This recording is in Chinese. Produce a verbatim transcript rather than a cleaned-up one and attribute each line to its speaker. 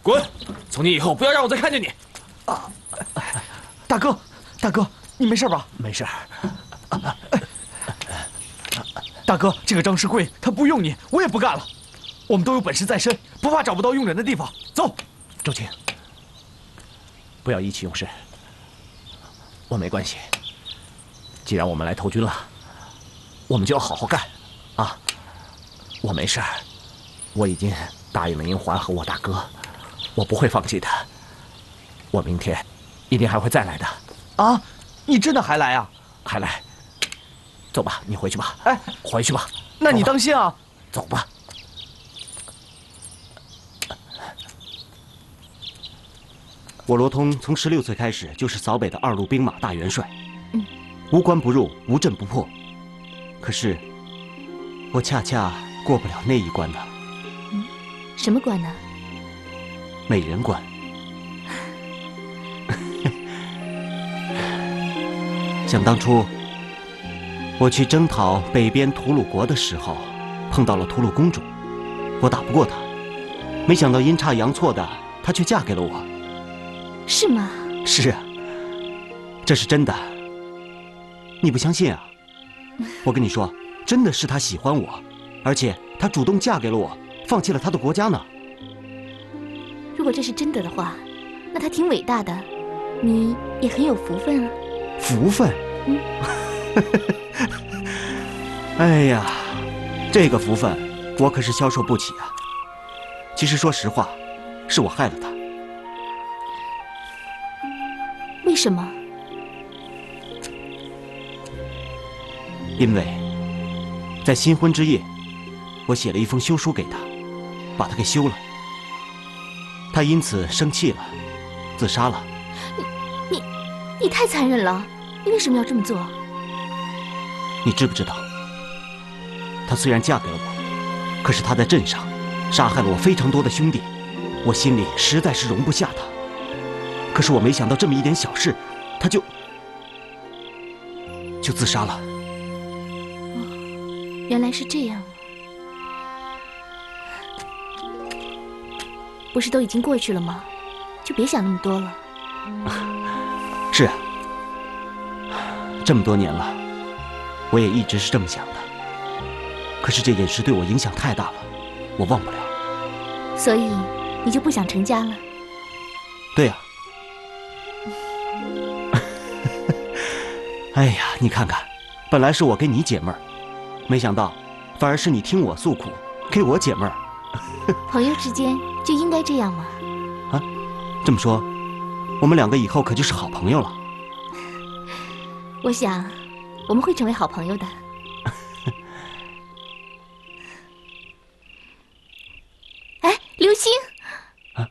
Speaker 1: 滚！从今以后不要让我再看见你。
Speaker 2: 啊，大哥，大哥，你没事吧？
Speaker 3: 没事。
Speaker 2: 大哥，这个张世贵他不用你，我也不干了。我们都有本事在身，不怕找不到用人的地方。走，
Speaker 3: 周青，不要意气用事。我没关系。既然我们来投军了，我们就要好好干，啊！我没事儿，我已经答应了银环和我大哥，我不会放弃的。我明天一定还会再来的。
Speaker 2: 啊，你真的还来啊？
Speaker 3: 还来。走吧，你回去吧。
Speaker 2: 哎，
Speaker 3: 回去吧。
Speaker 2: 那你当心啊。
Speaker 3: 走吧。
Speaker 4: 我罗通从十六岁开始就是扫北的二路兵马大元帅，
Speaker 5: 嗯，
Speaker 4: 无关不入，无阵不破。可是，我恰恰过不了那一关呢。
Speaker 5: 嗯，什么关呢？
Speaker 4: 美人关。想当初，我去征讨北边吐鲁国的时候，碰到了吐鲁公主，我打不过她，没想到阴差阳错的，她却嫁给了我。
Speaker 5: 是吗？
Speaker 4: 是啊，这是真的。你不相信啊？我跟你说，真的是她喜欢我，而且她主动嫁给了我，放弃了她的国家呢。
Speaker 5: 如果这是真的的话，那她挺伟大的，你也很有福分啊。
Speaker 4: 福分？
Speaker 5: 嗯。
Speaker 4: 哎呀，这个福分我可是消受不起啊。其实说实话，是我害了她。
Speaker 5: 为什么？
Speaker 4: 因为在新婚之夜，我写了一封休书给她，把她给休了。她因此生气了，自杀了。
Speaker 5: 你你你太残忍了！你为什么要这么做？
Speaker 4: 你知不知道？她虽然嫁给了我，可是她在镇上杀害了我非常多的兄弟，我心里实在是容不下她。可是我没想到这么一点小事，她就就自杀了。
Speaker 5: 哦，原来是这样。不是都已经过去了吗？就别想那么多了。
Speaker 4: 是啊，这么多年了，我也一直是这么想的。可是这件事对我影响太大了，我忘不了。
Speaker 5: 所以你就不想成家了？
Speaker 4: 对呀。哎呀，你看看，本来是我给你解闷儿，没想到反而是你听我诉苦，给我解闷儿。
Speaker 5: 朋友之间就应该这样吗？
Speaker 4: 啊，这么说，我们两个以后可就是好朋友了。
Speaker 5: 我想，我们会成为好朋友的。哎，流星。